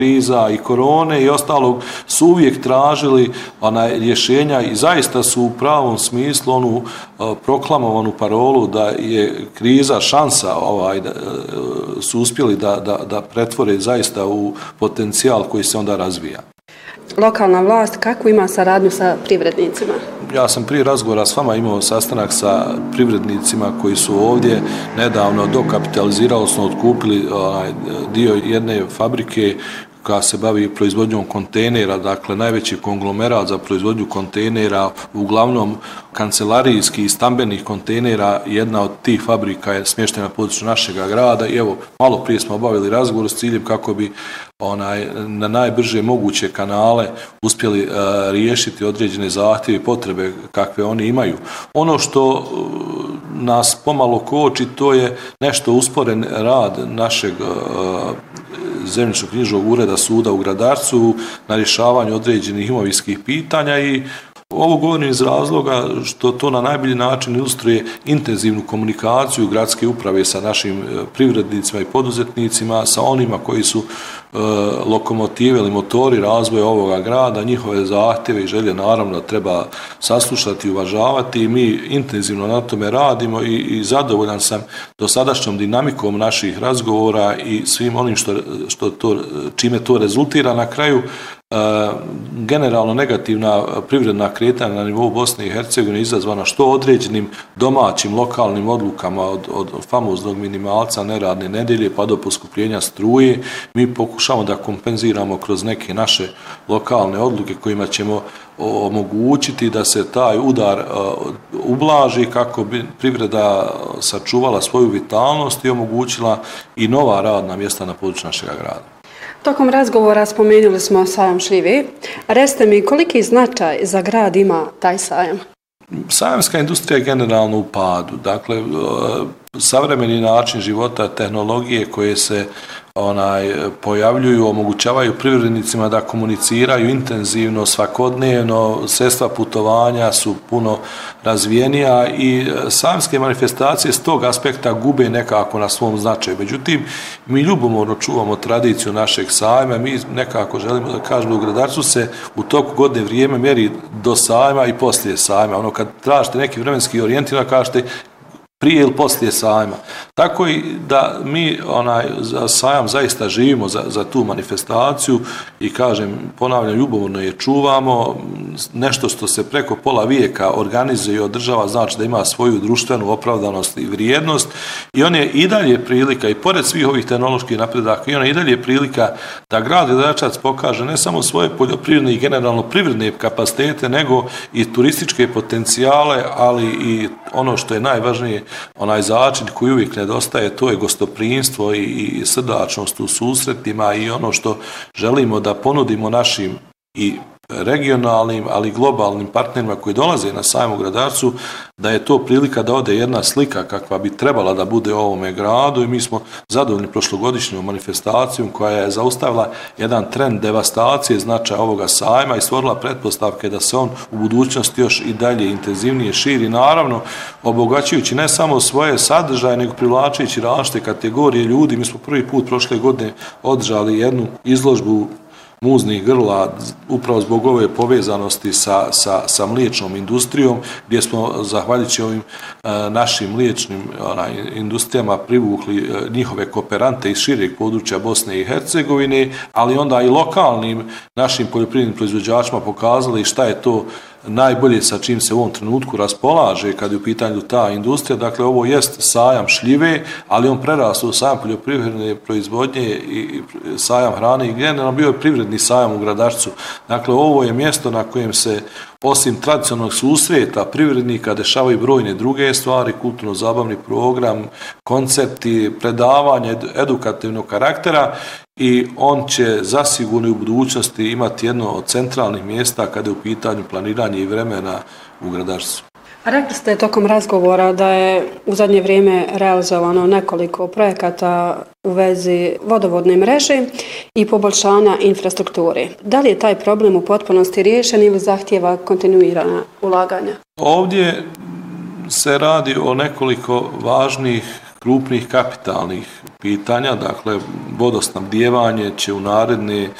kriza i korone i ostalog su uvijek tražili rješenja i zaista su u pravom smislu onu proklamovanu parolu da je kriza šansa, su uspjeli da pretvore zaista u potencijal koji se onda razvija. Lokalna vlast kako ima saradnju sa privrednicima? Ja sam prije razgovora s vama imao sastanak sa privrednicima koji su ovdje nedavno dokapitalizirali, odnosno otkupili dio jedne fabrike koja se bavi proizvodnjom kontejnera, dakle najveći konglomerat za proizvodnju kontejnera, uglavnom kancelarijskih i stambenih kontejnera. Jedna od tih fabrika je smještena na području našeg grada i evo, malo prije smo obavili razgovor s ciljem kako bi na najbrže moguće kanale uspjeli riješiti određene zahtjeve i potrebe kakve oni imaju. Ono što nas pomalo koči, to je nešto usporen rad našeg zemljišno-knjižnog ureda suda u Gradarcu na rješavanju određenih imovinskih pitanja i ovo govorim iz razloga što to na najbolji način ilustruje intenzivnu komunikaciju gradske uprave sa našim privrednicima i poduzetnicima, sa onima koji su lokomotive ili motori razvoja ovoga grada, njihove zahtjeve i želje naravno treba saslušati i uvažavati i mi intenzivno na tome radimo i zadovoljan sam dosadašnjom dinamikom naših razgovora i svim onim čime to rezultira na kraju. Generalno negativna privredna kretanja na nivou Bosne i Hercegovine izazvana što određenim domaćim lokalnim odlukama od famoznog minimalca, neradne nedjelje pa do poskupljenja struje. Mi pokušamo da kompenziramo kroz neke naše lokalne odluke kojima ćemo omogućiti da se taj udar ublaži kako bi privreda sačuvala svoju vitalnost i omogućila i nova radna mjesta na području našeg grada. Tokom razgovora spomenuli smo sajam šljive. Recite mi koliki značaj za grad ima taj sajam? Sajamska industrija je generalno u padu. Dakle, savremeni način života, tehnologije koje se pojavljuju, omogućavaju privrednicima da komuniciraju intenzivno, svakodnevno, sredstva putovanja su puno razvijenija i sajamske manifestacije s tog aspekta gube nekako na svom značaju. Međutim, mi ljubomorno čuvamo tradiciju našeg sajma, mi nekako želimo da kažemo da u Gradarcu se u toku godine vrijeme mjeri do sajma i poslije sajma. Kad tražite neki vremenski orijentir, kažete prije ili poslije sajma. Tako i da mi za sajam zaista živimo za tu manifestaciju i kažem, ponavljam, ljubomorno je čuvamo. Nešto što se preko pola vijeka organizuje i održava znači da ima svoju društvenu opravdanost i vrijednost i on je i dalje prilika i pored svih ovih tehnoloških napredaka i on je i dalje prilika da grad Gradačac pokaže ne samo svoje poljoprivredne i generalno privredne kapacitete nego i turističke potencijale, ali i ono što je najvažnije, onaj začin koji uvijek nedostaje, to je gostoprimstvo i srdačnost u susretima i ono što želimo da ponudimo našim i regionalnim, ali i globalnim partnerima koji dolaze na sajam u Gradarcu, da je to prilika da ode jedna slika kakva bi trebala da bude u ovome gradu i mi smo zadovoljni prošlogodišnjom manifestacijom koja je zaustavila jedan trend devastacije značaja ovoga sajma i stvorila pretpostavke da se on u budućnosti još i dalje intenzivnije širi, naravno obogaćujući ne samo svoje sadržaje, nego privlačujući različite kategorije ljudi. Mi smo prvi put prošle godine održali jednu izložbu muznih grla upravo zbog ove povezanosti sa mliječnom industrijom, gdje smo zahvaljujući ovim našim mliječnim industrijama privukli njihove kooperante iz šireg područja Bosne i Hercegovine, ali onda i lokalnim našim poljoprivrednim proizvođačima pokazali šta je to najbolje sa čim se u ovom trenutku raspolaže kad je u pitanju ta industrija. Dakle, ovo jest sajam šljive, ali on prerastao u sajam poljoprivredne proizvodnje i sajam hrane i generalno bio je privredni sajam u Gradarcu. Dakle, ovo je mjesto na kojem se osim tradicionalnog susreta privrednika dešavaju brojne druge stvari, kulturno-zabavni program, koncepti, predavanje edukativnog karaktera i on će zasigurno u budućnosti imati jedno od centralnih mjesta kada je u pitanju planiranje i vremena u Gradarcu. Rekli ste tokom razgovora da je u zadnje vrijeme realizovano nekoliko projekata u vezi vodovodne mreže i poboljšanja infrastrukture. Da li je taj problem u potpunosti riješen ili zahtijeva kontinuirana ulaganja? Ovdje se radi o nekoliko važnih krupnih kapitalnih pitanja, dakle vodosnabdijevanje će u naredne